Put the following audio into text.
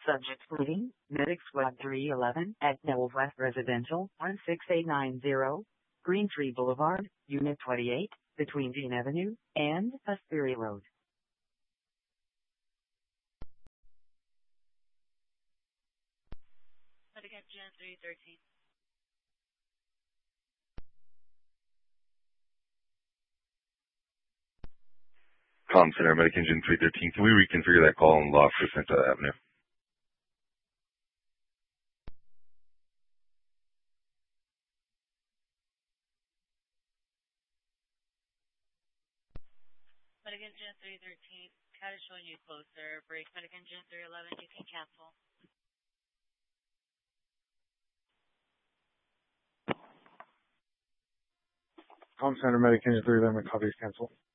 Subject meeting, Medic Squad 311 at Knoll West Residential, 16890, Green Tree Boulevard, Unit 28, between Dean Avenue and Aspiri Road. Medic Engine 313. Comm Center, Medic Engine 313. Can we reconfigure that call and log for Santa Avenue? Medic Engine 313. CAD is showing you closer. Break Medic Engine 311. You can cancel. Comm Center, Medic Engine 311. Copy is cancel.